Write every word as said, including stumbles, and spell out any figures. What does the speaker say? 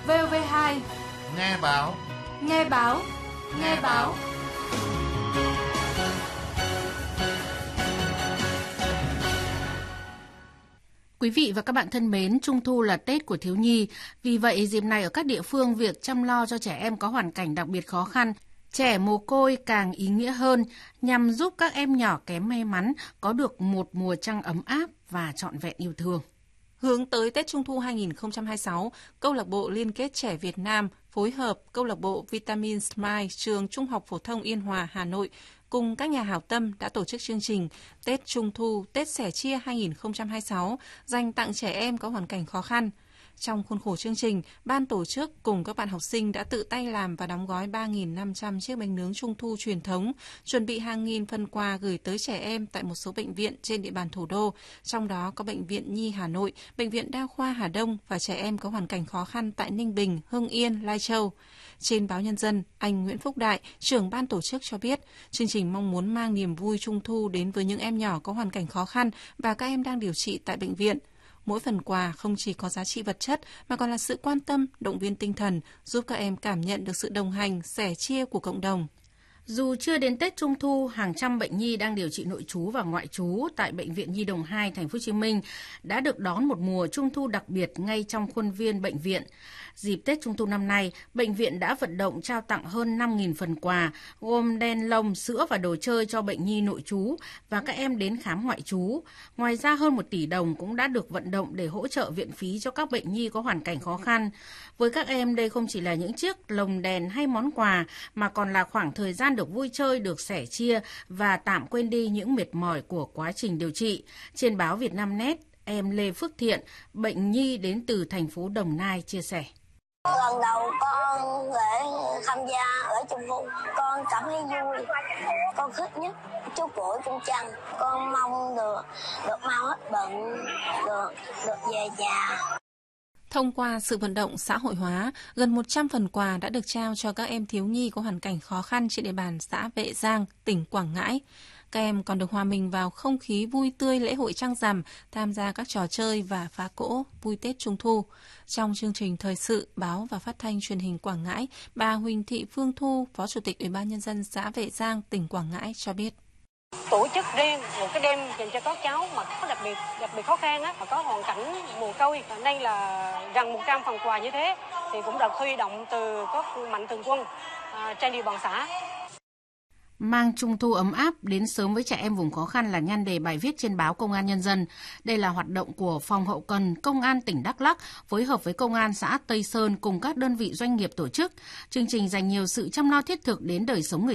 vê o vê hai, nghe báo, nghe báo, nghe báo. Quý vị và các bạn thân mến, Trung thu là Tết của thiếu nhi. Vì vậy, dịp này ở các địa phương, việc chăm lo cho trẻ em có hoàn cảnh đặc biệt khó khăn, trẻ mồ côi càng ý nghĩa hơn, nhằm giúp các em nhỏ kém may mắn có được một mùa trăng ấm áp và trọn vẹn yêu thương. Hướng tới Tết Trung thu hai không hai sáu, Câu lạc bộ Liên kết Trẻ Việt Nam phối hợp Câu lạc bộ Vitamin Smile trường Trung học phổ thông Yên Hòa, Hà Nội cùng các nhà hảo tâm đã tổ chức chương trình Tết Trung thu, Tết sẻ chia hai không hai sáu dành tặng trẻ em có hoàn cảnh khó khăn. Trong khuôn khổ chương trình, ban tổ chức cùng các bạn học sinh đã tự tay làm và đóng gói ba nghìn năm trăm chiếc bánh nướng Trung thu truyền thống, chuẩn bị hàng nghìn phần quà gửi tới trẻ em tại một số bệnh viện trên địa bàn thủ đô, trong đó có Bệnh viện Nhi Hà Nội, Bệnh viện Đa khoa Hà Đông và trẻ em có hoàn cảnh khó khăn tại Ninh Bình, Hưng Yên, Lai Châu. Trên báo Nhân dân, anh Nguyễn Phúc Đại, trưởng ban tổ chức cho biết, chương trình mong muốn mang niềm vui Trung thu đến với những em nhỏ có hoàn cảnh khó khăn và các em đang điều trị tại bệnh viện. Mỗi phần quà không chỉ có giá trị vật chất mà còn là sự quan tâm, động viên tinh thần, giúp các em cảm nhận được sự đồng hành, sẻ chia của cộng đồng. Dù chưa đến Tết Trung thu, hàng trăm bệnh nhi đang điều trị nội trú và ngoại trú tại Bệnh viện Nhi Đồng hai, Thành phố Hồ Chí Minh đã được đón một mùa Trung thu đặc biệt ngay trong khuôn viên bệnh viện. Dịp Tết Trung thu năm nay, bệnh viện đã vận động trao tặng hơn năm nghìn phần quà, gồm đèn lồng, sữa và đồ chơi cho bệnh nhi nội trú và các em đến khám ngoại trú. Ngoài ra, hơn một tỷ đồng cũng đã được vận động để hỗ trợ viện phí cho các bệnh nhi có hoàn cảnh khó khăn. Với các em, đây không chỉ là những chiếc lồng đèn hay món quà, mà còn là khoảng thời gian được vui chơi, được sẻ chia và tạm quên đi những mệt mỏi của quá trình điều trị. Trên báo Vietnamnet, em Lê Phước Thiện, bệnh nhi đến từ thành phố Đồng Nai chia sẻ. Lần đầu con để tham gia ở Trung thu, con cảm thấy vui. Con thích nhất chú cuội con trăng. Con mong được được mau hết bệnh, được được về nhà. Thông qua sự vận động xã hội hóa, gần một trăm phần quà đã được trao cho các em thiếu nhi có hoàn cảnh khó khăn trên địa bàn xã Vệ Giang, tỉnh Quảng Ngãi. Các em còn được hòa mình vào không khí vui tươi lễ hội Trăng Rằm, tham gia các trò chơi và phá cỗ vui Tết Trung thu. Trong chương trình thời sự, báo và phát thanh truyền hình Quảng Ngãi, bà Huỳnh Thị Phương Thu, Phó Chủ tịch Ủy ban Nhân dân xã Vệ Giang, tỉnh Quảng Ngãi cho biết. Tổ chức riêng một cái đêm dành cho các cháu mà có đặc biệt đặc biệt khó khăn á, và có hoàn cảnh mồ côi, nên là gần một trăm phần quà như thế thì cũng được huy động từ các mạnh thường quân à, trên địa bàn xã. Mang Trung thu ấm áp đến sớm với trẻ em vùng khó khăn là nhan đề bài viết trên báo Công an Nhân dân. Đây là hoạt động của Phòng Hậu cần Công an tỉnh Đắk Lắk phối hợp với Công an xã Tây Sơn cùng các đơn vị doanh nghiệp tổ chức. Chương trình dành nhiều sự chăm lo thiết thực đến đời sống người